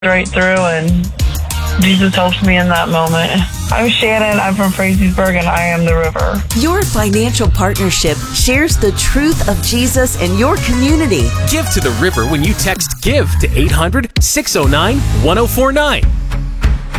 right through, and Jesus helps me in that moment. I'm Shannon. I'm from Frazeysburg, and I am the river. Your financial partnership shares the truth of Jesus in your community. Give to the river when you text GIVE to 800-609-1049.